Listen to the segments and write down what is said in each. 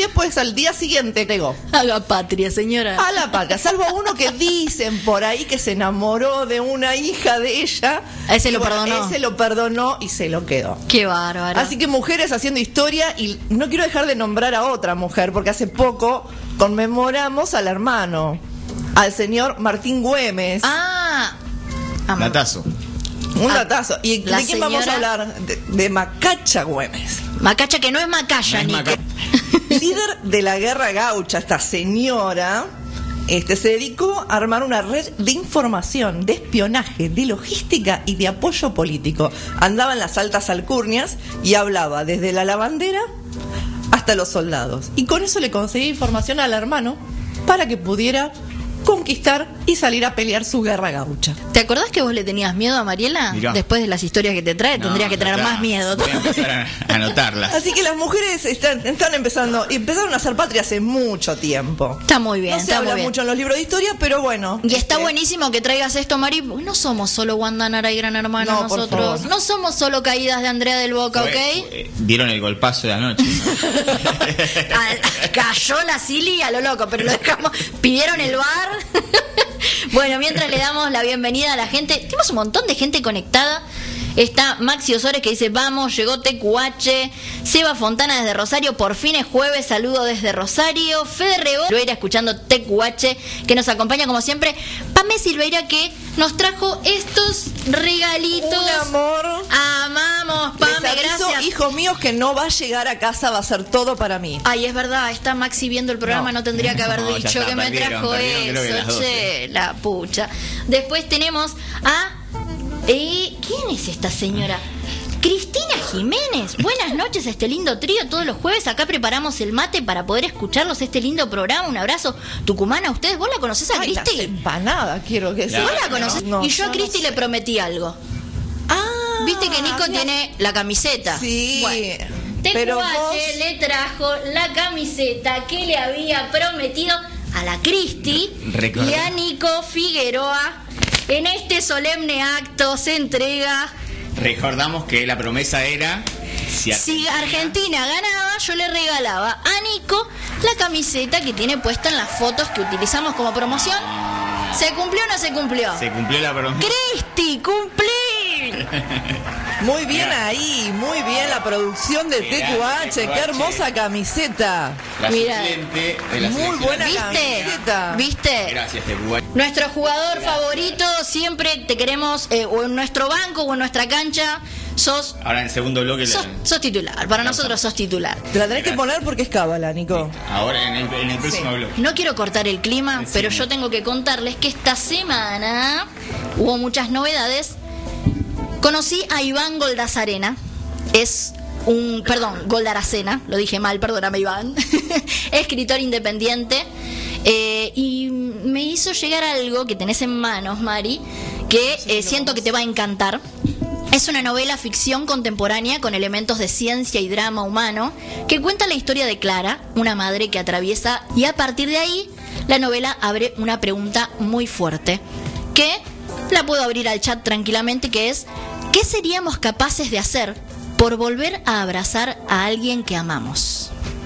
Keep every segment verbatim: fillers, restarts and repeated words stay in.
después al día siguiente llegó. A la patria, señora. A la patria, salvo uno que dicen por ahí que se enamoró de una hija de ella. A ese lo bueno, perdonó. Ese lo perdonó y se lo quedó. Qué bárbaro. Así que mujeres haciendo historia, y no quiero dejar de nombrar a otra mujer, porque hace poco conmemoramos al hermano, al señor Martín Güemes. Ah. Datazo. Un Ah, datazo. ¿Y de quién señora... vamos a hablar? De, de Macacha Güemes. Macacha, que no es Macaya, No es ni Maca- que... Líder de la guerra gaucha, esta señora este, se dedicó a armar una red de información, de espionaje, de logística y de apoyo político. Andaba en las altas alcurnias y hablaba desde la lavandera hasta los soldados. Y con eso le conseguía información al hermano para que pudiera conquistar y salir a pelear su guerra gaucha. ¿Te acordás que vos le tenías miedo a Mariela? Mirá. Después de las historias que te trae, No, tendrías que tener ya está. más miedo. Voy a empezar a a anotarlas. Así que las mujeres están, están empezando, empezaron a ser patria hace mucho tiempo. Está muy bien, No se está habla muy bien. mucho en los libros de historia, pero bueno. Y está este, buenísimo que traigas esto, Mari. porque No somos solo Wanda Nara y Gran Hermano No, por nosotros. favor. No somos solo caídas de Andrea del Boca, Fue- ¿ok? fue- Vieron el golpazo de anoche. Ah, cayó la Silly a lo loco, pero lo dejamos. Pidieron el bar. Bueno, mientras le damos la bienvenida a la gente, tenemos un montón de gente conectada. Está Maxi Osores que dice, vamos, llegó T Q H. Seba Fontana desde Rosario, por fin es jueves, saludo desde Rosario. Fede Rebó, Silveira escuchando T Q H, que nos acompaña como siempre. Pame Silveira, que nos trajo estos regalitos. Un amor. Amamos, Pame, Les aviso, gracias. hijos míos, que no va a llegar a casa, va a ser todo para mí. Ay, es verdad, está Maxi viendo el programa, no, No. tendría que haber No, ya dicho está, que me perdieron, trajo perdieron, creo que las eso, doce. che, la pucha. Después tenemos a... Eh, ¿quién es esta señora? Cristina Jiménez. Buenas noches a este lindo trío. Todos los jueves acá preparamos el mate para poder escucharlos este lindo programa. Un abrazo tucumana a ustedes. ¿Vos la conocés a Ay, las Cristi? empanadas, quiero que sea. ¿Vos la conocés? No, y yo a no Cristi sé. le prometí algo. Ah, Viste que Nico mira. tiene la camiseta. Sí, Bueno, pero T Q H vos- le trajo la camiseta que le había prometido a la Cristi Recordé. y a Nico Figueroa. En este solemne acto se entrega. Recordamos que la promesa era... Si, Si Argentina ganaba, yo le regalaba a Nico la camiseta que tiene puesta en las fotos que utilizamos como promoción. ¿Se cumplió o no se cumplió? Se cumplió la promesa. ¡Cristi, cumplí! Muy bien Mirá. ahí, muy bien la producción de Mirá, T Q H, T Q H. qué hermosa camiseta. La Mira. suplente de la Muy selección buena ¿Viste? camiseta. ¿Viste? Gracias, T Q H. Nuestro jugador favorito, siempre te queremos, eh, o en nuestro banco o en nuestra cancha, sos, Ahora en el segundo bloque... la- sos, sos titular. Para nosotros sos titular. Te la tenés que poner porque es cábala, Nico. Ahora en el, en el próximo bloque. No quiero cortar el clima, Decime. pero yo tengo que contarles que esta semana hubo muchas novedades. Conocí a Iván Goldazarena. Es un, perdón, Goldaracena, lo dije mal, perdóname Iván. Escritor independiente. Eh, y me hizo llegar algo que tenés en manos, Mari, que eh, siento que te va a encantar. Es una novela ficción contemporánea con elementos de ciencia y drama humano que cuenta la historia de Clara, una madre que atraviesa, y a partir de ahí la novela abre una pregunta muy fuerte que la puedo abrir al chat tranquilamente, que es ¿qué seríamos capaces de hacer por volver a abrazar a alguien que amamos?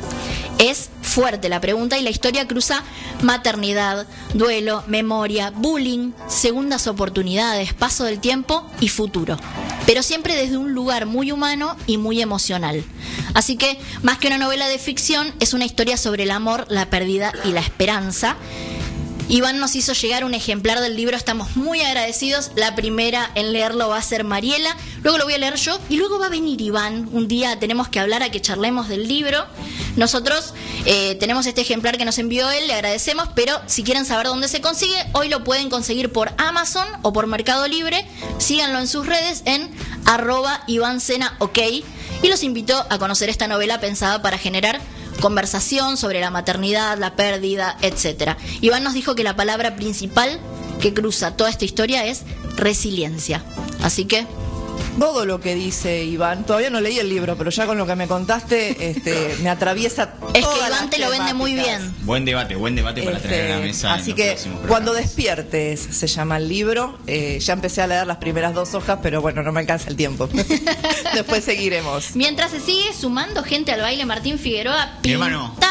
Es fuerte la pregunta y la historia cruza maternidad, duelo, memoria, bullying, segundas oportunidades, paso del tiempo y futuro. Pero siempre desde un lugar muy humano y muy emocional. Así que, más que una novela de ficción, es una historia sobre el amor, la pérdida y la esperanza. Iván nos hizo llegar un ejemplar del libro, estamos muy agradecidos. La primera en leerlo va a ser Mariela, luego lo voy a leer yo y luego va a venir Iván. Un día tenemos que hablar a que charlemos del libro. Nosotros eh, tenemos este ejemplar que nos envió él, le agradecemos, pero si quieren saber dónde se consigue, hoy lo pueden conseguir por Amazon o por Mercado Libre. Síganlo en sus redes en arroba Iván Sena OK y los invito a conocer esta novela pensada para generar conversación sobre la maternidad, la pérdida, etcétera. Iván nos dijo que la palabra principal que cruza toda esta historia es resiliencia. Así que Todo lo que dice Iván, todavía no leí el libro, pero ya con lo que me contaste, este, me atraviesa es todas que las Iván te lo vende muy temáticas. bien. Buen debate, buen debate para Este, traer a la mesa. en así los que próximos cuando programas. despiertes se llama el libro. Eh, ya empecé a leer las primeras dos hojas, pero bueno, no me alcanza el tiempo. Después seguiremos. Mientras se sigue sumando gente al baile, Martín Figueroa Mi hermano. pinta